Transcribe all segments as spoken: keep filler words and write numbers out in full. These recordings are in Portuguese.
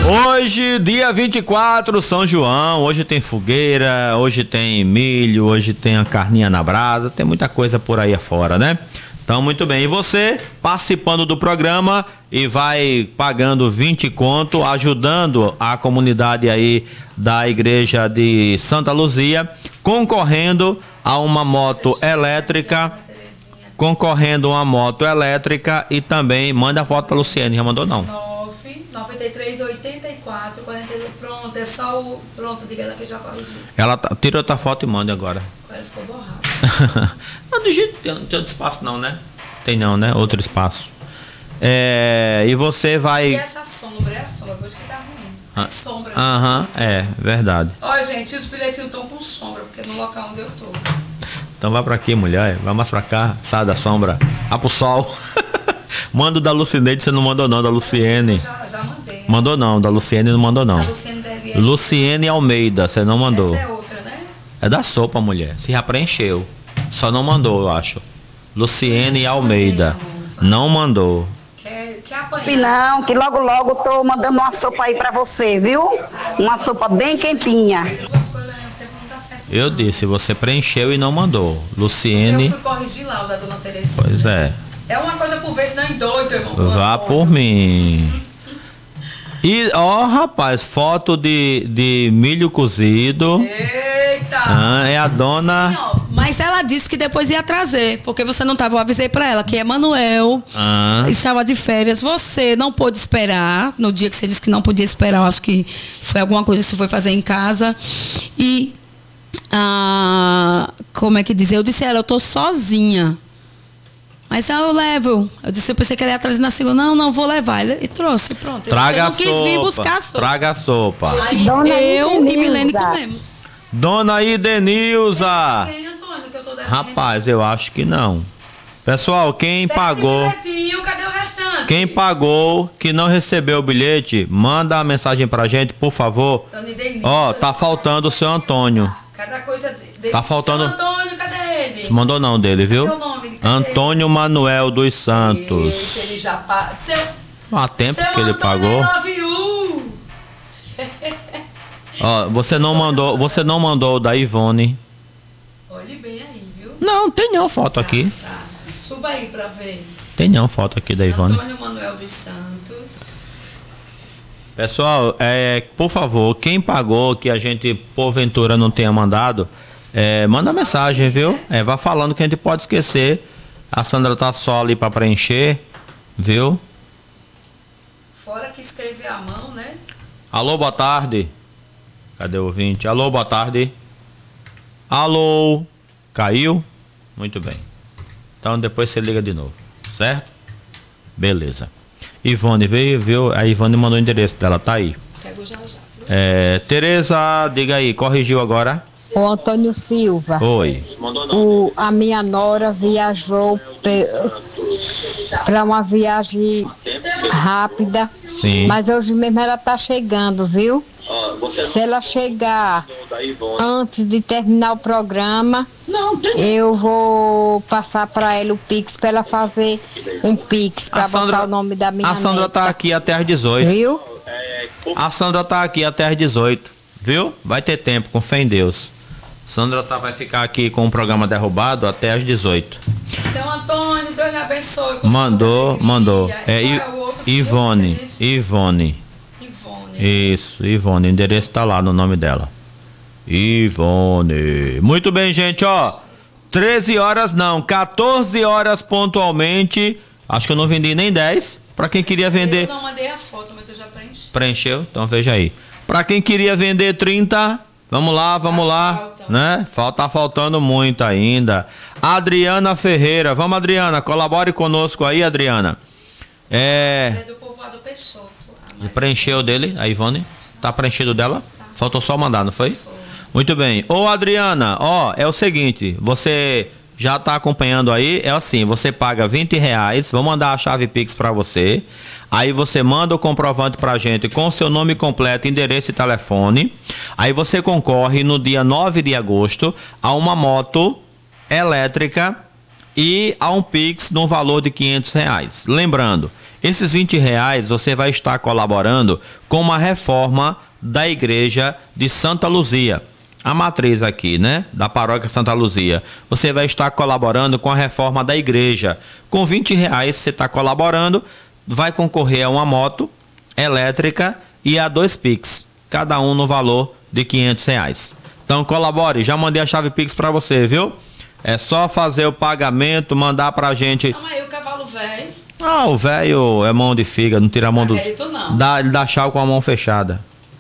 Hoje, dia vinte e quatro, São João, hoje tem fogueira, hoje tem milho, hoje tem a carninha na brasa, tem muita coisa por aí afora, né? Então, muito bem. E você, participando do programa e vai pagando vinte conto, ajudando a comunidade aí da igreja de Santa Luzia, concorrendo a uma moto elétrica, concorrendo a uma moto elétrica e também manda a foto da Luciene, já mandou não? noventa e três, oitenta e quatro, quarenta e dois, pronto, é só o... Pronto, diga ela que já corrigiu. Ela tá, tira outra foto e manda agora. Agora ficou borrado. Não, de jeito, não tem outro espaço não, né? Tem não, né? Outro espaço. É, e você vai... E essa sombra, é a sombra, por isso que tá ruim. Ah, é sombra. Aham, é, verdade. Olha, gente, os bilhetinhos estão com sombra, porque no local onde eu tô. Então vai pra aqui, mulher, vai mais pra cá, sai da sombra, vai pro sol. Manda o da Lucineide, você não mandou não, da Luciene. Já, já mandei. Mandou não, da Luciene não mandou não. A Luciene deve... Luciene Almeida, você não mandou. Essa é outra, né? É da sopa, mulher. Se já preencheu. Só não mandou, eu acho. Luciene Almeida. Não mandou. Quer, quer apanhar? Não, que logo logo eu tô mandando uma sopa aí pra você, viu? Uma sopa bem quentinha. Duas coisas ao mesmo tempo não dá certo. Eu não. disse, você preencheu e não mandou. Luciene. Eu fui corrigir lá o da dona Terezinha. Pois é. É uma coisa por vez, não endoido, irmão. Vá por mim. E, ó, rapaz, foto de, de milho cozido. Eita! Ah, é a dona. Sim, ó, mas ela disse que depois ia trazer, porque você não tava, eu avisei pra ela que é Manuel, Ah. estava de férias, você não pôde esperar, no dia que você disse que não podia esperar, eu acho que foi alguma coisa que você foi fazer em casa, e, ah, como é que diz, eu disse a ela, eu tô sozinha, mas ah, eu levo, eu disse, eu pensei que ela ia trazer na segunda, não, não, vou levar, e trouxe, pronto, Traga a você não quis vir sopa. buscar a sopa. Traga a sopa. Aí Dona eu e Idenilza. Milene comemos. Dona Idenilza. Quem, Antônio, que eu tô devendo? Rapaz, eu acho que não. Pessoal, quem Sete pagou, bilhetinho, cadê o restante? quem pagou, que não recebeu o bilhete, manda a mensagem pra gente, por favor. Dona Idenilza. Ó, tá faltando o seu Antônio. Cada coisa dele. Tá faltando- Seu Antônio, cadê ele? Mandou não dele, viu? Cadê o nome de- cadê Antônio Manuel dos Santos. Esse, ele já pa... Seu, Há tempo seu que ele Antônio pagou. I love you. Ó, você não mandou, você não mandou o da Ivone. Olhe bem aí, viu? Não, tem não foto aqui. Tá. Suba aí pra ver. Tem não foto aqui da Ivone. Antônio Manuel dos Santos. Pessoal, é, por favor, quem pagou que a gente porventura não tenha mandado, é, manda mensagem, viu? É, vá falando que a gente pode esquecer. A Sandra tá só ali pra preencher, viu? Fora que escrever à mão, né? Alô, boa tarde. Cadê o ouvinte? Alô, boa tarde. Alô. Caiu? Muito bem. Então depois você liga de novo, certo? Beleza. Ivone veio, viu? A Ivone mandou o endereço dela, tá aí. Pego já já. É, Tereza, diga aí, corrigiu agora? O Antônio Silva. Oi. O, a minha nora viajou para uma viagem rápida, Sim. mas hoje mesmo ela tá chegando, viu? Se ela chegar antes de terminar o programa, eu vou passar para ela o Pix para ela fazer um Pix para A Sandra- botar o nome da minha A Sandra neta. tá aqui até às dezoito. Viu? A Sandra tá aqui até às dezoito, viu? Vai ter tempo, com fé em Deus. Sandra tá, vai ficar aqui com o programa derrubado até às dezoito. Seu Antônio, Deus lhe abençoe. com Mandou, saúde e mandou. alegria. É Qual I- é o outro filho que Ivone, você disse? Ivone. Ivone. Isso, Ivone. O endereço tá lá no nome dela. Ivone. Muito bem, gente, ó. treze horas não, quatorze horas pontualmente. Acho que eu não vendi nem dez. Pra quem queria vender. Eu não mandei a foto, mas eu já preenchi. Preencheu? Então veja aí. Pra quem queria vender trinta, vamos lá, vamos lá, falta. né? Falta, tá faltando muito ainda. Adriana Ferreira, vamos Adriana, colabore conosco aí, Adriana. É, É do povoado Peixoto. a Maria. preencheu dele, a Ivone? Tá preenchido dela? Faltou só mandar, não foi? Muito bem. Ô Adriana, ó, é o seguinte, você já tá acompanhando aí, é assim, você paga vinte reais, vou mandar a chave Pix pra você, aí você manda o comprovante pra gente com seu nome completo, endereço e telefone, aí você concorre no dia nove de agosto a uma moto elétrica e a um Pix no valor de quinhentos reais. Lembrando, Esses vinte reais você vai estar colaborando com uma reforma da igreja de Santa Luzia. A matriz aqui, né? Da paróquia Santa Luzia. Você vai estar colaborando com a reforma da igreja. Com vinte reais você está colaborando, vai concorrer a uma moto elétrica e a dois Pix. Cada um no valor de quinhentos reais. Então colabore, já mandei a chave Pix para você, viu? É só fazer o pagamento, mandar pra gente. Chama aí o cavalo velho. Ah, o velho é mão de figa, não tira a mão do... não. Dá, ele dá tchau com a mão fechada.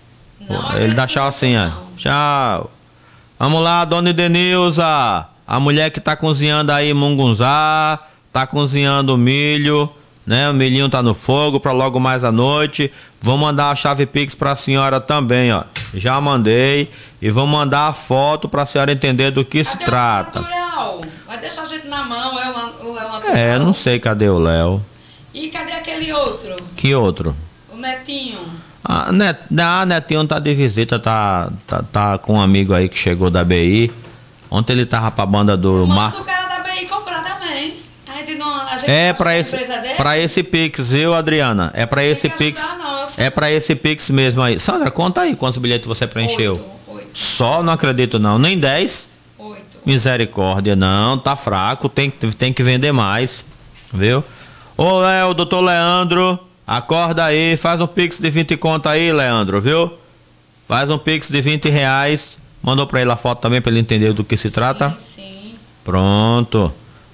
Não, ele dá tchau assim, ó. Tchau. Vamos lá, dona Edenilza. A mulher que tá cozinhando aí mungunzá, tá cozinhando milho, né? O milhinho tá no fogo pra logo mais à noite. Vou mandar a chave Pix pra senhora também, ó. Já mandei. E vou mandar a foto pra senhora entender do que cadê se trata. Natural? Vai deixar a gente na mão, é o Léo natural. É, não sei cadê o Léo. E cadê aquele outro? Que outro? O Netinho. Ah, Net, ah, Netinho tá de visita, tá, tá, tá com um amigo aí que chegou da B I. Ontem ele tava pra banda do Mar... Manda o cara da B I comprar também. A gente não, a gente É não pra esse, pra esse Pix, viu, Adriana? É pra esse Pix. É pra esse Pix mesmo aí. Sandra, conta aí quantos bilhetes você preencheu. Oito, oito. Só? Não acredito não. Nem dez? Oito. Misericórdia, não, tá fraco, tem, tem que vender mais, viu? Ô Léo, doutor Leandro, acorda aí, faz um Pix de vinte conto aí, Leandro, viu? Faz um Pix de vinte reais, mandou pra ele a foto também pra ele entender do que se trata? Sim, sim. Pronto.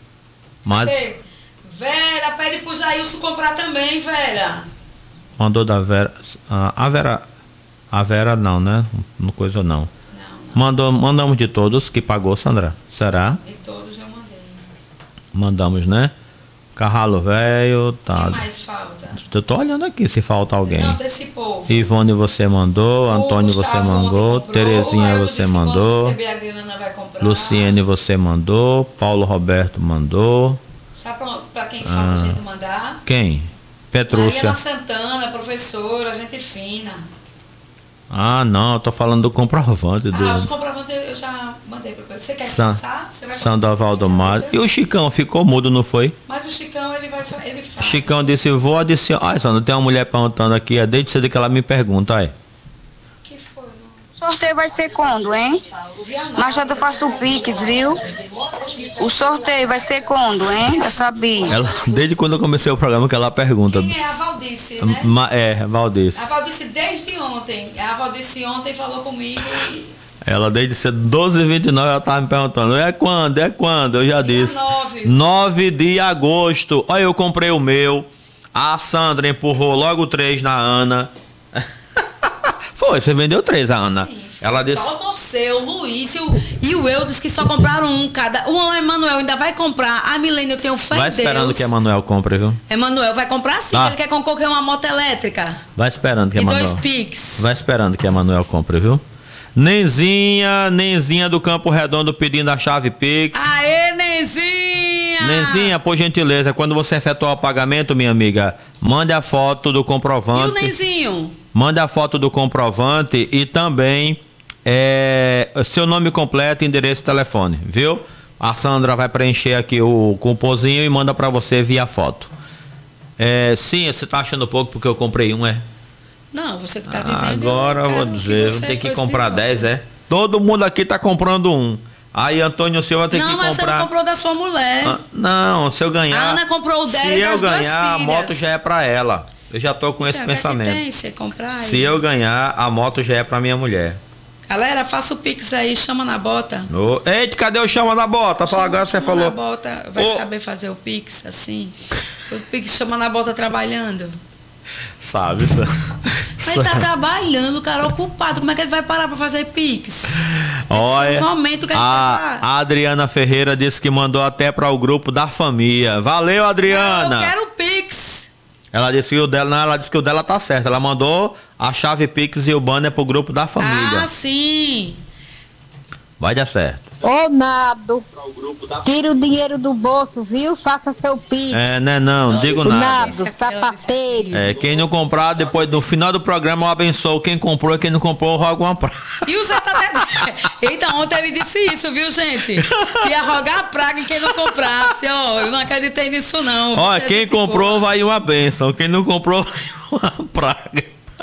Mas... Cadê? Vera, pede pro Jailson comprar também, Vera. Mandou da Vera, ah, a Vera, a Vera não, né? Não coisa não. Mandou, mandamos de todos que pagou, Sandra? Será? De todos eu mandei. Mandamos, né? Carralo velho, tá. Quem mais falta? Eu tô olhando aqui se falta alguém. Não, desse povo. Ivone você mandou, Antônio você mandou, Terezinha você mandou, Luciene você mandou, Paulo Roberto mandou. Sabe pra, pra quem falta a gente mandar? Quem? Petrúcia. Mariana Santana, professora, gente fina. Ah, não, eu tô falando do comprovante. Do... Ah, os comprovantes eu já mandei pra você. Você quer San... passar? Você vai Sandoval do Mar. E o Chicão ficou mudo, não foi? Mas o Chicão, ele vai ele faz. Chicão disse, vou adicionar. Ah, Sandra, tem uma mulher perguntando aqui, é desde cedo que ela me pergunta, aí. Que foi? O sorteio vai ser quando, hein? Mas já eu faço o Pix, viu? O sorteio vai ser quando, hein? Eu sabia. Ela, desde quando eu comecei o programa que ela pergunta. Quem é a Valdice, né? Ma, é, a Valdice. A Valdice desde ontem. A Valdice ontem falou comigo e... Ela desde cedo, doze e vinte e nove, ela tava me perguntando, é quando, é quando? Eu já Dia disse. nove. nove de agosto. Olha, eu comprei o meu. A Sandra empurrou logo três na Ana. Foi, você vendeu três, a Ana. Sim. Ela disse... Só você, o Luiz e o, e o Eudes que só compraram um cada. O Emanuel ainda vai comprar. A Milene, eu tenho fé em Vai Deus. esperando que a Emanuel compre, viu? Emanuel vai comprar sim, Ah. ele quer concorrer a uma moto elétrica. Vai esperando que a E Emanuel... dois Pix. Vai esperando que a Emanuel compre, viu? Nenzinha, Nenzinha do Campo Redondo pedindo a chave Pix. Aê, Nenzinha! Nenzinha, por gentileza, quando você efetuar o pagamento, minha amiga, mande a foto do E comprovante. o Nenzinho? Mande a foto do comprovante e também é, seu nome completo, endereço e telefone, viu? A Sandra vai preencher aqui o cupomzinho e manda pra você via foto. É, sim, você tá achando pouco porque eu comprei um, é? Não, você que tá dizendo. Agora eu vou dizer, vou ter que comprar dez, é? Todo mundo aqui tá comprando um. Aí Antônio Silva tem não, que comprar. Não, mas você não comprou da sua mulher. Ah, não, se eu ganhar. A Ana comprou o dela Se e das eu duas ganhar, a filhas. moto já é pra ela. Eu já tô com esse Então, pensamento. que tem, você comprar Se aí. eu ganhar, a moto já é pra minha mulher. Galera, faça o Pix aí, chama na bota. Oh, eita, cadê o chama na bota? Fala, agora você chama falou. na bota, vai Oh. saber fazer o Pix assim. O Pix chama na bota trabalhando. Sabe, isso. Mas ele tá trabalhando, o cara ocupado. Como é que ele vai parar pra fazer Pix? Tem que Olha, ser um momento que ele vai a, falar. a Adriana Ferreira disse que mandou até para o grupo da família. Valeu, Adriana. Eu quero o Pix. Ela disse que o dela, não, ela disse que o dela tá certo. Ela mandou a chave Pix e o banner pro grupo da família. Ah, sim. Vai dar certo. Ô, Nado, tira o dinheiro do bolso, viu? Faça seu pix. É, né, não, digo O nada. Nado, sapateiro. É, quem não comprar, depois no final do programa eu abençoo quem comprou e quem não comprou roga uma praga. E o Zé tá até... Eita, ontem ele disse isso, viu, gente? Que ia rogar a praga em quem não comprasse, ó. Eu não acreditei nisso, não. Ó, Você é quem gente comprou boa. vai uma bênção, quem não comprou vai uma praga.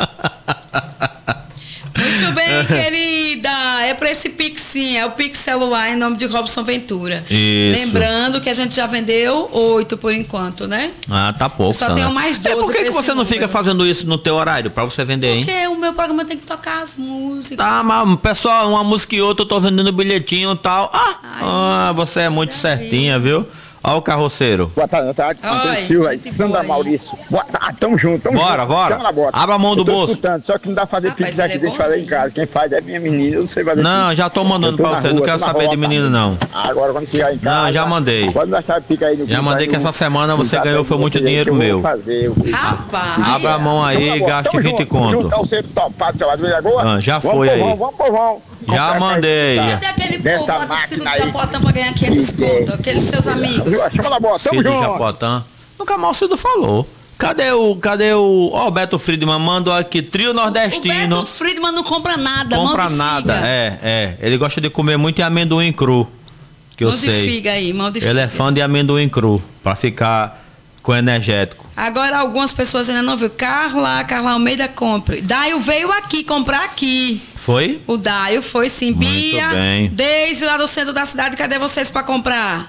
Muito bem, querida. É pra esse Pix, sim. É o Pix celular em nome de Robson Ventura. Isso. Lembrando que a gente já vendeu oito por enquanto, né? Ah, tá pouco. Só Sandra. tenho mais doze É, por que, pra que esse você não fica número. fazendo isso no teu horário pra você vender, hein? Porque o meu programa tem que tocar as músicas. Tá, mas pessoal, uma música e outra, eu tô vendendo bilhetinho e tal. Ah, Ai, ah, você é muito certinha, viu? Ó o carroceiro. Boa tarde, boa tarde. Oi, Antônio Silva e gente Sandra boa aí. Maurício. Boa tarde, tamo junto, tamo Bora, junto. bora. Chama na bota. Abra a mão do Eu tô bolso. escutando, só que não dá pra fazer Rapaz, pix aqui, ele é deixa eu fazer em bonzinho. casa. Quem faz é minha menina, eu não sei fazer Não, pix. já tô mandando Eu tô pra na você, rua, não quero tô na saber de rota. menino, não. Agora quando chegar em casa... Não, já mandei. Pode deixar pica aí no Já pix mandei aí que no- essa semana você no ganhou, zap foi aí muito que eu dinheiro vou meu. fazer o pix. Rapaz. Abra a mão aí e Tamo gaste junto, vinte tamo junto, conto. tá sempre topado, seu lado de Lagoa. Ah, já Vamos, foi aí. povão, Vamos, povão. Já Comprar mandei. essa- Cadê aquele povo Dessa patrocínio máquina do aí. Japotão pra ganhar quinhentos conto? Aqueles seus amigos. Chama na bota, tamo Cido junto. Japotã. Nunca mal o Cido falou. Cadê o. Cadê o. Ó, o Beto Friedman mandou aqui, trio O nordestino. Beto Friedman não compra nada, Compra mão de nada. figa. É, é. Ele gosta de comer muito amendoim cru. Que eu Mão de sei. figa aí, mão de figa. Ele é fã de amendoim cru. Pra ficar com energético. Agora algumas pessoas ainda não viu. Carla, Carla Almeida compre. Daio veio aqui comprar aqui. Foi? O Daio foi sim. Muito Bia, bem. desde lá do centro da cidade, cadê vocês pra comprar?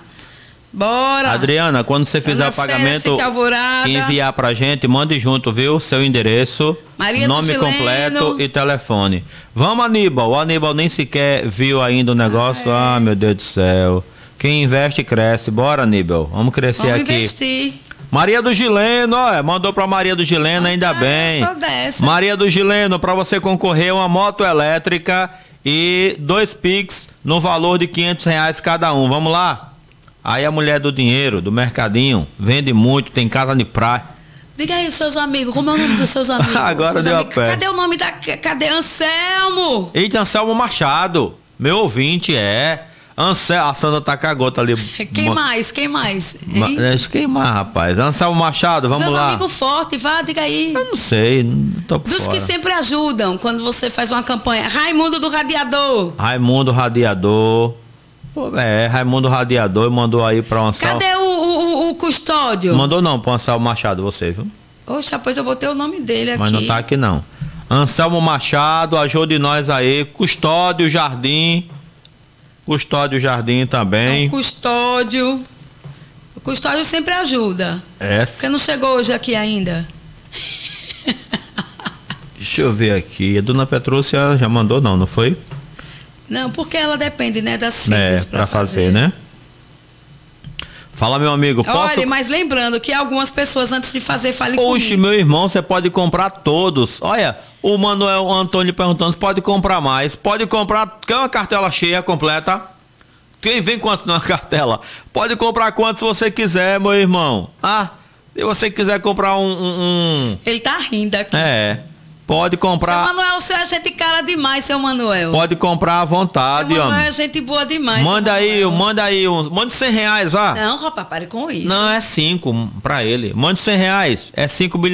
Bora. Adriana, quando você fizer Ana o Célia, pagamento Cintia Alvorada. e enviar pra gente, mande junto, viu? Seu endereço, Maria do nome Chileno. completo e telefone. Vamos, Aníbal. O Aníbal nem sequer viu ainda o negócio. Ah, meu Deus do céu. Quem investe, cresce. Bora, Aníbal. Vamos crescer Vamos aqui. investir. Maria do Gileno, ó, mandou pra Maria do Gileno, ainda Ah, bem. eu sou dessa. Maria do Gileno, pra você concorrer uma moto elétrica e dois Pix no valor de quinhentos reais cada um. Vamos lá? Aí a mulher do dinheiro, do mercadinho, vende muito, tem casa de praia. Diga aí, seus amigos, como é o nome dos seus amigos? Agora Seus deu a amigos. pé. Cadê o nome da... Cadê Anselmo? Eita, Anselmo Machado, meu ouvinte, é. Anselmo, a Sandra tá com a gota ali. Quem Ma- mais? Quem mais? Ma- Hein? Deixa quem mais, rapaz? Anselmo Machado, vamos Seus lá. amigos fortes, vá, diga aí. Eu não sei, não tô por Dos fora. que sempre ajudam quando você faz uma campanha. Raimundo do Radiador. Raimundo Radiador. Pô, é, Raimundo Radiador mandou aí pra Anselmo. Cadê o, o, o custódio? Mandou não pra Anselmo Machado, você, viu? Oxa, pois eu botei o nome dele aqui. Mas não tá aqui não. Anselmo Machado, ajude nós aí. Custódio Jardim. Custódio Jardim também. O custódio. O custódio sempre ajuda. É, Porque não chegou hoje aqui ainda. deixa eu ver aqui. A dona Petrúcia já mandou não, não foi? Não, porque ela depende, né, das É, filhas pra fazer, né? Fala, meu amigo, posso... Olha, mas lembrando que algumas pessoas antes de fazer, fale Oxe, comigo. meu irmão, você pode comprar todos. Olha, o Manuel Antônio perguntando se pode comprar mais. Pode comprar, quer uma cartela cheia, completa? Quem vem quanto na cartela? Pode comprar quantos você quiser, meu irmão. Ah, se você quiser comprar um... um- um- Ele tá rindo aqui. É, pode Seu comprar... Manuel, o senhor é gente cara demais, seu Manuel. Pode comprar à Seu vontade, Manuel homem. é gente boa demais. Manda seu aí, Manuel. manda aí uns... Mande cem reais, ah. Não, rapaz, pare com isso. Não, é cinco pra ele. Mande cem reais. É cinco bilhões.